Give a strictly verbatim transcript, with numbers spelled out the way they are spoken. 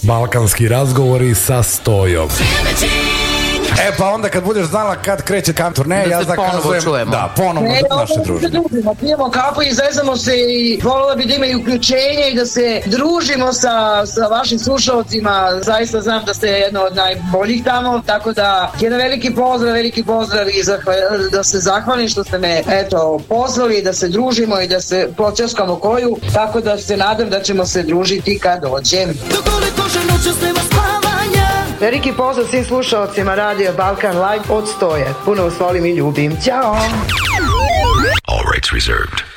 Balkanski razgovori sa Stojom. E pa onda kad budeš znala kad kreće kam turneja, da ja se ponovo zakazujem, čujemo. da, ponovo Ne, da naše druženje. družimo, pijemo kafu i zezamo se i volila bi da ima i uključenje i da se družimo sa, sa vašim slušalcima. Zaista znam da ste jedno od najboljih tamo, tako da jedan veliki pozdrav, veliki pozdrav i zahval, da se zahvalim što ste me eto pozvali da se družimo i da se počaskamo koju, tako da se nadam da ćemo se družiti kad dođem. Veliki pozdrav svim slušalcima Radio Balkan Live od Stoje. Puno vas volim i ljubim. Ćao! All rights reserved.